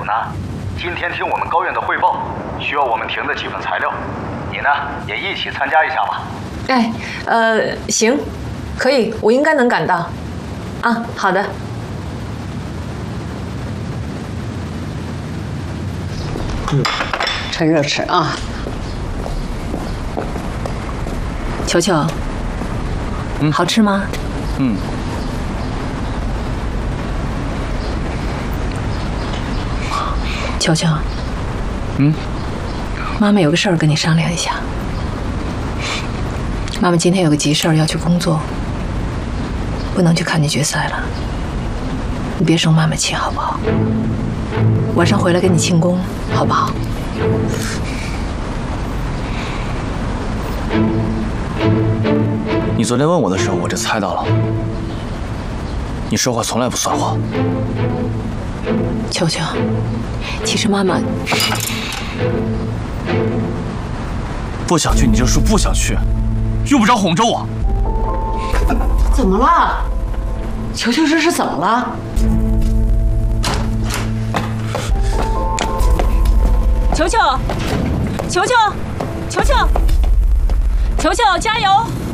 呢，今天听我们高院的汇报，需要我们庭的几份材料，你呢也一起参加一下吧。 哎，行，可以，我应该能赶到。啊，好的。 趁热吃啊。 球球，好吃吗？球球，妈妈有个事儿跟你商量一下。妈妈今天有个急事儿要去工作，不能去看你决赛了。你别生妈妈气好不好？晚上回来给你庆功，好不好？ 你昨天问我的时候，我就猜到了。你说话从来不算话。 球球，其实妈妈不想去你就说不想去，用不着哄着我。 怎么了？球球这是怎么了？ 球球，球球，球球，球球，加油！